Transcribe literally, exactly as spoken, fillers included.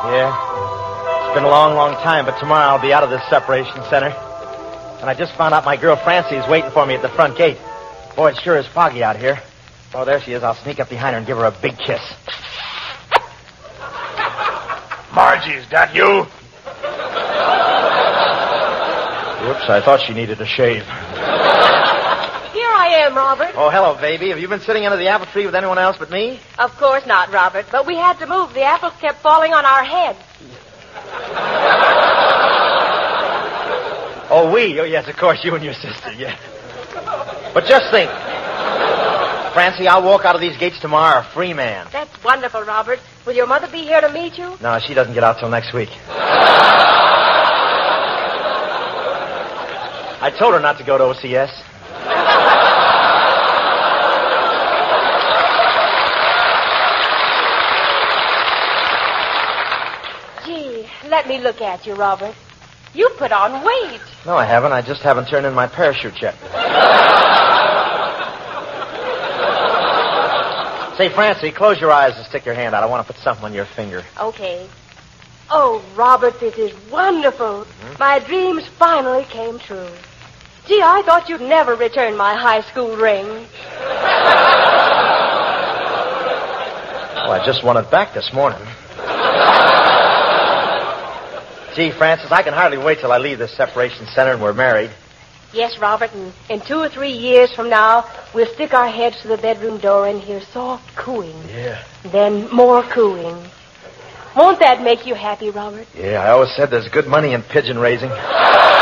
Yeah. It's been a long, long time, but tomorrow I'll be out of this separation center. And I just found out my girl Francie is waiting for me at the front gate. Boy, it sure is foggy out here. Oh, there she is. I'll sneak up behind her and give her a big kiss. Margie, is that you? Whoops, I thought she needed a shave. Here I am, Robert. Oh, hello, baby. Have you been sitting under the apple tree with anyone else but me? Of course not, Robert. But we had to move. The apples kept falling on our heads. Oh, we? Oh, yes, of course, you and your sister, yeah. But just think. Francie, I'll walk out of these gates tomorrow a free man. That's wonderful, Robert. Will your mother be here to meet you? No, she doesn't get out till next week. I told her not to go to O C S. Gee, let me look at you, Robert. You put on weight. No, I haven't. I just haven't turned in my parachute yet. Say, Francie, close your eyes and stick your hand out. I want to put something on your finger. Okay. Oh, Robert, this is wonderful. Mm-hmm. My dreams finally came true. Gee, I thought you'd never return my high school ring. Well, I just won it back this morning. Gee, Francis, I can hardly wait till I leave this separation center and we're married. Yes, Robert, and in two or three years from now, we'll stick our heads to the bedroom door and hear soft cooing. Yeah. Then more cooing. Won't that make you happy, Robert? Yeah, I always said there's good money in pigeon raising.